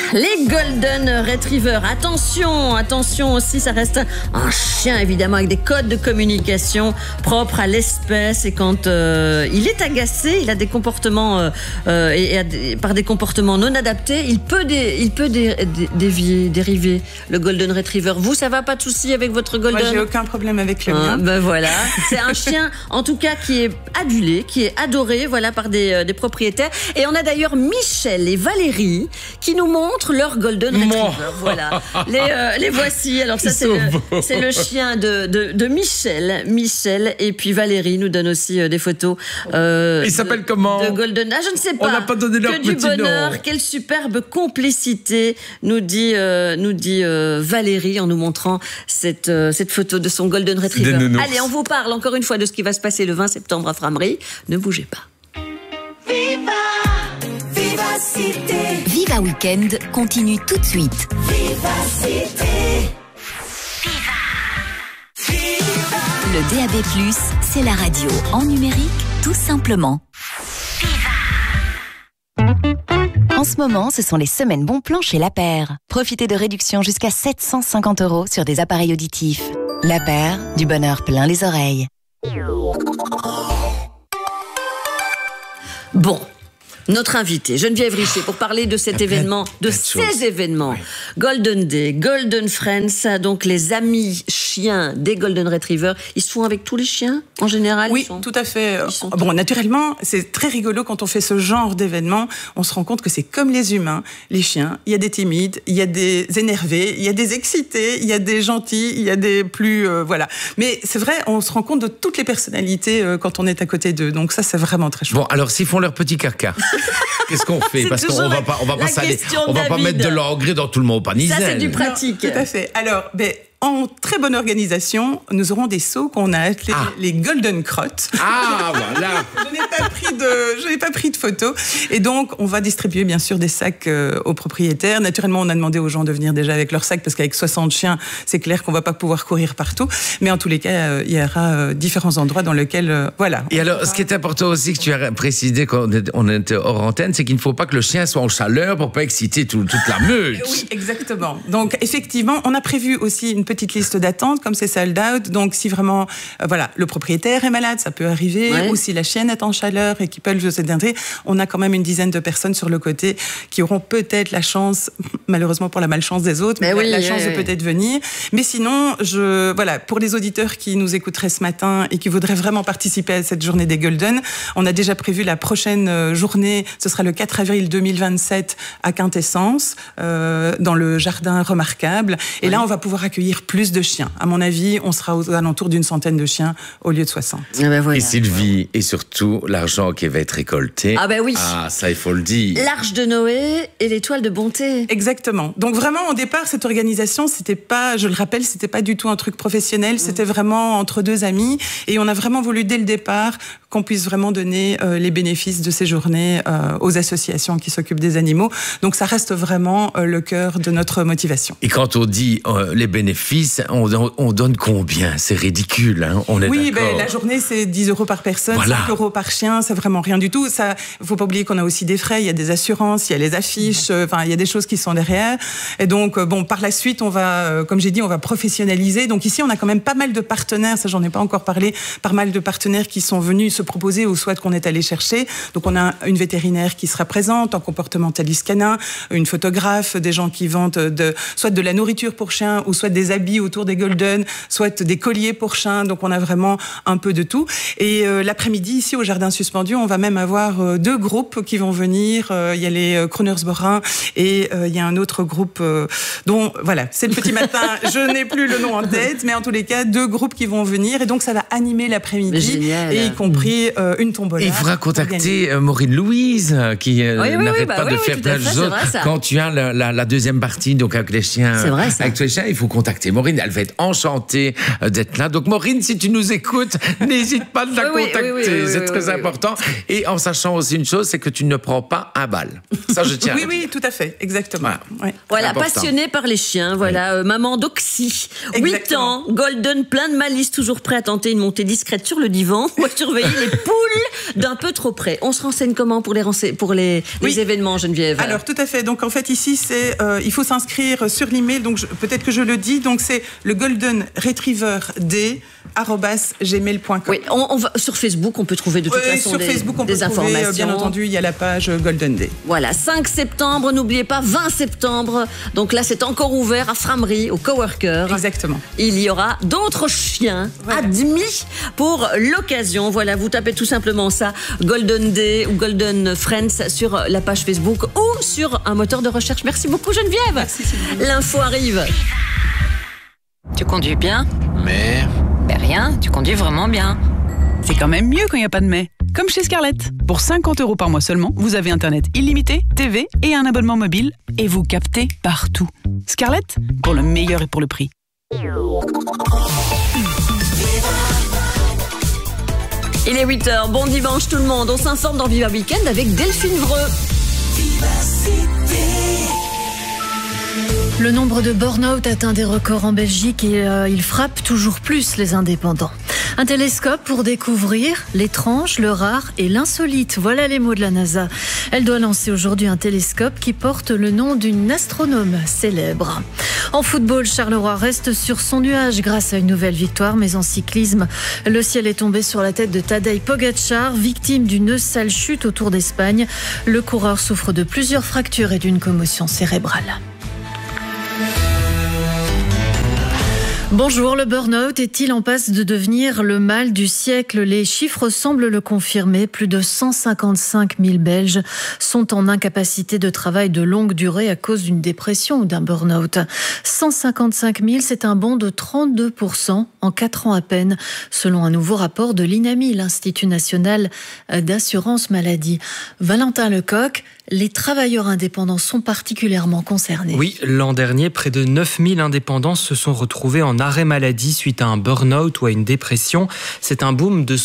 Les Golden Retrievers, attention aussi, ça reste un chien évidemment avec des codes de communication propres à l'espèce et quand il est agacé, il a des comportements par des comportements non adaptés, il peut dériver le Golden Retriever. Vous, ça va, pas de souci avec votre Golden? Moi, j'ai aucun problème avec le mien. Ben voilà, c'est un chien en tout cas qui est adulé, qui est adoré, voilà, par des propriétaires. Et on a d'ailleurs Michel et Valérie qui nous montrent leur Golden Retriever. Voilà, les voici. Alors ça, c'est le chien de Michel. Et puis Valérie nous donne aussi des photos. Il s'appelle comment? De Golden. Ah, je ne sais pas. On n'a pas donné leur petit nom. Que du bonheur, quelle superbe complicité, nous dit Valérie en nous montrant cette photo de son Golden Retriever. Allez, on vous parle encore une fois de ce qui va se passer le 20 septembre à Frameries. Ne bougez pas. Vivacité. Viva Weekend continue tout de suite. Vivacité. Le DAB+, c'est la radio en numérique, tout simplement. En ce moment, ce sont les semaines bons plans chez La Paire. Profitez de réductions jusqu'à 750 € sur des appareils auditifs. La Paire, du bonheur plein les oreilles. Bon. Notre invitée, Geneviève Richer, pour parler de cet événement, de ces événements. Ouais. Golden Day, Golden Friends, donc les amis chiens des Golden Retrievers. Ils se font avec tous les chiens, en général? Oui, tout à fait. Bon, naturellement, c'est très rigolo quand on fait ce genre d'événement. On se rend compte que c'est comme les humains, les chiens. Il y a des timides, il y a des énervés, il y a des excités, il y a des gentils, il y a des plus... voilà. Mais c'est vrai, on se rend compte de toutes les personnalités quand on est à côté d'eux. Donc ça, c'est vraiment très chouette. Bon, alors s'ils font leur petit caca... Qu'est-ce qu'on fait? Parce qu'on va pas mettre de l'engrais dans tout le monde, pas ni ça, c'est du pratique. Non, tout à fait. Alors, en très bonne organisation, nous aurons des seaux qu'on a appelés les Golden Crottes. Ah, voilà. Je n'ai pas pris de photos. Et donc, on va distribuer bien sûr des sacs aux propriétaires. Naturellement, on a demandé aux gens de venir déjà avec leurs sacs parce qu'avec 60 chiens, c'est clair qu'on ne va pas pouvoir courir partout. Mais en tous les cas, il y aura différents endroits dans lesquels, voilà. Et alors, ce qui est important aussi que tu as précisé quand on était hors antenne, c'est qu'il ne faut pas que le chien soit en chaleur pour ne pas exciter toute la meute. Oui, exactement. Donc, effectivement, on a prévu aussi une petite liste d'attente, comme c'est sold out. Donc, si vraiment, le propriétaire est malade, ça peut arriver. Ouais. Ou si la chienne est en chaleur et qu'ils peuvent se détendre, on a quand même une dizaine de personnes sur le côté qui auront peut-être la chance, malheureusement pour la malchance des autres, mais la chance de peut-être venir. Mais sinon, pour les auditeurs qui nous écouteraient ce matin et qui voudraient vraiment participer à cette journée des Golden, on a déjà prévu la prochaine journée. Ce sera le 4 avril 2027 à Quintessence, dans le jardin remarquable. Et là, on va pouvoir accueillir plus de chiens. À mon avis, on sera aux alentours d'une centaine de chiens au lieu de 60. Et Sylvie, et surtout l'argent qui va être récolté. Ah ben oui. Ah, ça, il faut le dire. L'Arche de Noé et l'étoile de bonté. Exactement. Donc vraiment, au départ, cette organisation, c'était pas, je le rappelle, c'était pas du tout un truc professionnel. C'était vraiment entre deux amis. Et on a vraiment voulu, dès le départ, qu'on puisse vraiment donner les bénéfices de ces journées aux associations qui s'occupent des animaux. Donc ça reste vraiment le cœur de notre motivation. Et quand on dit les bénéfices, on donne combien? C'est ridicule, hein? On est d'accord. La journée, c'est 10 € par personne, voilà. 5 € par chien, c'est vraiment rien du tout. Ça, faut pas oublier qu'on a aussi des frais, il y a des assurances, il y a les affiches, il y a des choses qui sont derrière. Et donc, par la suite, on va, comme j'ai dit, on va professionnaliser. Donc ici, on a quand même pas mal de partenaires, ça j'en ai pas encore parlé, pas mal de partenaires qui sont venus se proposer ou soit qu'on est allé chercher. Donc on a une vétérinaire qui sera présente, un comportementaliste canin, une photographe, des gens qui vendent soit de la nourriture pour chiens ou soit des habits autour des Golden, soit des colliers pour chiens. Donc on a vraiment un peu de tout. Et l'après-midi, ici au Jardin Suspendu, on va même avoir 2 groupes qui vont venir. Il y a les Kronersborins et il y a un autre groupe dont, c'est le petit matin, je n'ai plus le nom en tête, mais en tous les cas, 2 groupes qui vont venir. Et donc ça va animer l'après-midi, et y compris une tombola. Il faudra contacter Maureen Louise, qui n'arrête pas de faire plein de choses. Quand tu as la deuxième partie, donc avec les chiens, avec les chiens, il faut contacter Maureen. Elle va être enchantée d'être là. Donc Maureen, si tu nous écoutes, n'hésite pas de la contacter. C'est très important. Et en sachant aussi une chose, c'est que tu ne prends pas un bal. Ça, je tiens à dire. Oui, tout à fait. Exactement. Voilà, passionnée par les chiens. Voilà, maman d'Oxy. 8 ans, Golden, plein de malice, toujours prêt à tenter une montée discrète sur le divan. Ou à surveiller les poules d'un peu trop près. On se renseigne comment pour les événements, Geneviève? Alors, tout à fait. Donc, en fait, ici, il faut s'inscrire sur l'email. Donc, peut-être que je le dis. Donc, c'est le goldenretrieverd@gmail.com. Oui, on va sur Facebook, on peut trouver de toute façon sur Facebook, on peut informations. trouver, bien entendu, il y a la page Golden Day. Voilà, 5 septembre, n'oubliez pas, 20 septembre. Donc là, c'est encore ouvert à Framery, au Coworker. Exactement. Il y aura d'autres chiens admis pour l'occasion. Voilà, vous tapez tout simplement ça, Golden Day ou Golden Friends sur la page Facebook ou sur un moteur de recherche. Merci beaucoup, Geneviève. Merci, l'info arrive. Tu conduis bien? Mais... Ben rien, tu conduis vraiment bien. C'est quand même mieux quand il n'y a pas de mais. Comme chez Scarlett. Pour 50 € par mois seulement, vous avez Internet illimité, TV et un abonnement mobile. Et vous captez partout. Scarlett, pour le meilleur et pour le prix. Il est 8h, bon dimanche tout le monde. On s'informe dans Viva Weekend avec Delphine Vreux. Le nombre de burn-out atteint des records en Belgique et il frappe toujours plus les indépendants. Un télescope pour découvrir l'étrange, le rare et l'insolite. Voilà les mots de la NASA. Elle doit lancer aujourd'hui un télescope qui porte le nom d'une astronome célèbre. En football, Charleroi reste sur son nuage grâce à une nouvelle victoire, mais en cyclisme, le ciel est tombé sur la tête de Tadej Pogačar, victime d'une sale chute au Tour d'Espagne. Le coureur souffre de plusieurs fractures et d'une commotion cérébrale. Bonjour, le burn-out est-il en passe de devenir le mal du siècle? Les chiffres semblent le confirmer. Plus de 155 000 Belges sont en incapacité de travail de longue durée à cause d'une dépression ou d'un burn-out. 155 000, c'est un bond de 32% en 4 ans à peine, selon un nouveau rapport de l'INAMI, l'Institut national d'assurance maladie. Valentin Lecoq, les travailleurs indépendants sont particulièrement concernés. Oui, l'an dernier, près de 9 000 indépendants se sont retrouvés en arrêt maladie suite à un burn-out ou à une dépression. C'est un boom de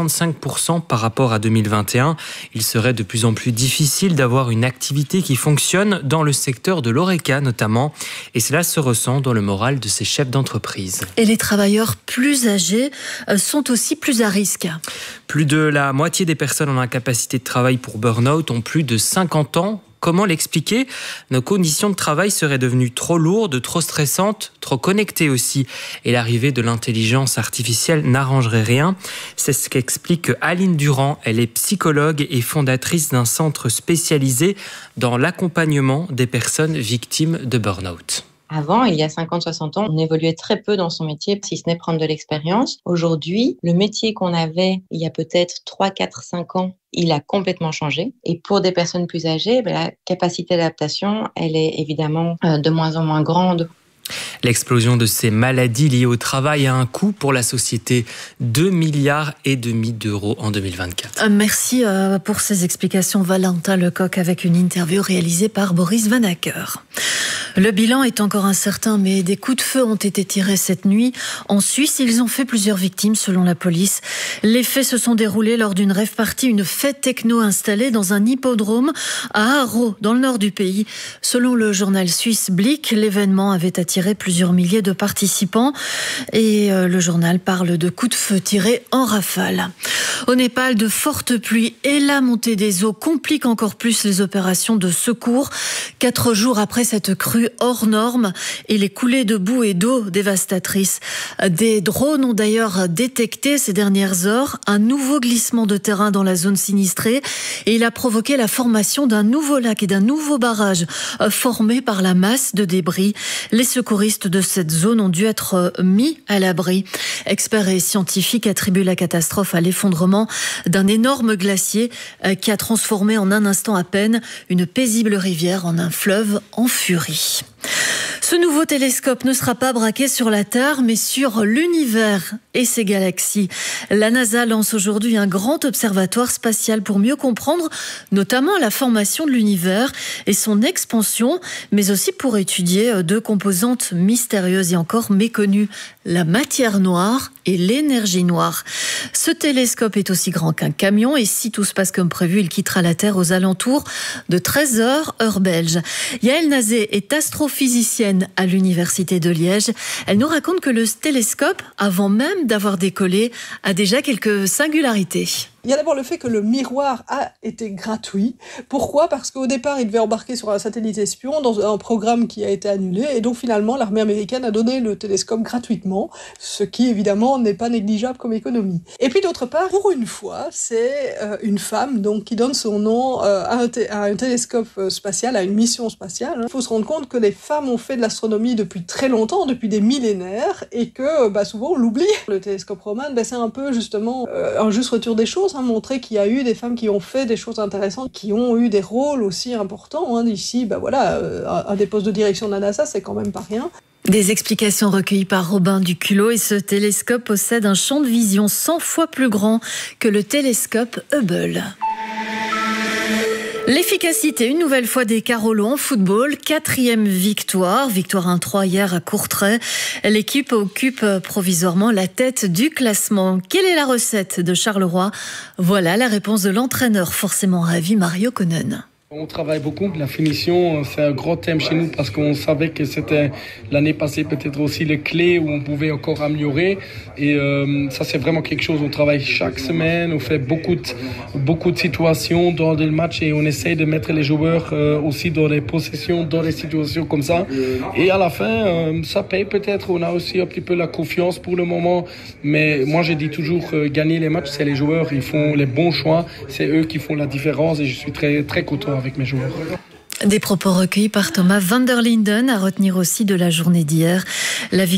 65% par rapport à 2021. Il serait de plus en plus difficile d'avoir une activité qui fonctionne dans le secteur de l'Horeca notamment. Et cela se ressent dans le moral de ces chefs d'entreprise. Et les travailleurs plus âgés sont aussi plus à risque. Plus de la moitié des personnes en incapacité de travail pour burn-out ont plus de 50 ans. Comment l'expliquer? Nos conditions de travail seraient devenues trop lourdes, trop stressantes, trop connectées aussi. Et l'arrivée de l'intelligence artificielle n'arrangerait rien. C'est ce qu'explique Aline Durand. Elle est psychologue et fondatrice d'un centre spécialisé dans l'accompagnement des personnes victimes de burn-out. Avant, il y a 50-60 ans, on évoluait très peu dans son métier, si ce n'est prendre de l'expérience. Aujourd'hui, le métier qu'on avait il y a peut-être 3, 4, 5 ans, il a complètement changé. Et pour des personnes plus âgées, la capacité d'adaptation, elle est évidemment de moins en moins grande. L'explosion de ces maladies liées au travail a un coût pour la société, 2,5 milliards d'euros en 2024. Merci pour ces explications, Valentin Lecoq, avec une interview réalisée par Boris Van Acker. Le bilan est encore incertain, mais des coups de feu ont été tirés cette nuit. En Suisse, ils ont fait plusieurs victimes, selon la police. Les faits se sont déroulés lors d'une rave party, une fête techno installée dans un hippodrome à Haro, dans le nord du pays. Selon le journal suisse Blick, l'événement avait attiré plusieurs milliers de participants et le journal parle de coups de feu tirés en rafale. Au Népal, de fortes pluies et la montée des eaux compliquent encore plus les opérations de secours. 4 jours après cette crue hors norme et les coulées de boue et d'eau dévastatrices. Des drones ont d'ailleurs détecté ces dernières heures un nouveau glissement de terrain dans la zone sinistrée et il a provoqué la formation d'un nouveau lac et d'un nouveau barrage formé par la masse de débris. Les secouristes de cette zone ont dû être mis à l'abri. Experts et scientifiques attribuent la catastrophe à l'effondrement d'un énorme glacier qui a transformé en un instant à peine une paisible rivière en un fleuve en furie. Ce nouveau télescope ne sera pas braqué sur la Terre, mais sur l'univers et ses galaxies. La NASA lance aujourd'hui un grand observatoire spatial pour mieux comprendre notamment la formation de l'univers et son expansion, mais aussi pour étudier 2 composantes mystérieuses et encore méconnues, la matière noire et l'énergie noire. Ce télescope est aussi grand qu'un camion et si tout se passe comme prévu, il quittera la Terre aux alentours de 13h, heure belge. Yael Nazé est astrophysicienne à l'Université de Liège. Elle nous raconte que le télescope, avant même d'avoir décollé, a déjà quelques singularités. Il y a d'abord le fait que le miroir a été gratuit. Pourquoi ? Parce qu'au départ, il devait embarquer sur un satellite espion dans un programme qui a été annulé. Et donc finalement, l'armée américaine a donné le télescope gratuitement, ce qui évidemment n'est pas négligeable comme économie. Et puis d'autre part, pour une fois, c'est une femme donc qui donne son nom à un télescope spatial, à une mission spatiale. Il faut se rendre compte que les femmes ont fait de l'astronomie depuis très longtemps, depuis des millénaires, et que souvent on l'oublie. Le télescope Roman, c'est un peu justement un juste retour des choses, montrer qu'il y a eu des femmes qui ont fait des choses intéressantes, qui ont eu des rôles aussi importants. Ici, un des postes de direction de la NASA, c'est quand même pas rien. Des explications recueillies par Robin Duculot, et ce télescope possède un champ de vision 100 fois plus grand que le télescope Hubble. L'efficacité, une nouvelle fois des Carolos en football, 4e victoire 1-3 hier à Courtrai. L'équipe occupe provisoirement la tête du classement. Quelle est la recette de Charleroi ? Voilà la réponse de l'entraîneur forcément ravi, Mario Konen. On travaille beaucoup. La finition, c'est un gros thème chez nous parce qu'on savait que c'était l'année passée peut-être aussi les clés où on pouvait encore améliorer. Et ça, c'est vraiment quelque chose. On travaille chaque semaine. On fait beaucoup de situations dans le match et on essaye de mettre les joueurs aussi dans les possessions, dans les situations comme ça. Et à la fin, ça paye peut-être. On a aussi un petit peu la confiance pour le moment. Mais moi, je dis toujours, gagner les matchs, c'est les joueurs. Ils font les bons choix. C'est eux qui font la différence et je suis très, très content avec mes joueurs. Des propos recueillis par Thomas van der Linden, à retenir aussi de la journée d'hier. La